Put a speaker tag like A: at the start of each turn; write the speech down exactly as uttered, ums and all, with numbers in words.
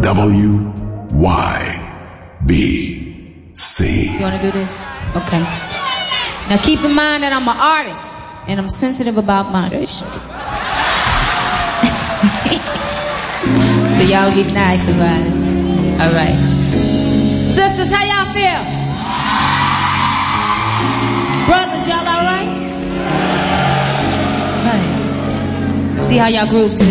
A: W Y B C.
B: You wanna do this? Okay. Now keep in mind that I'm an artist and I'm sensitive about my shit. So y'all get nice about it. All right. Sisters, how y'all feel? Brothers, y'all all right? Right. See how y'all groove to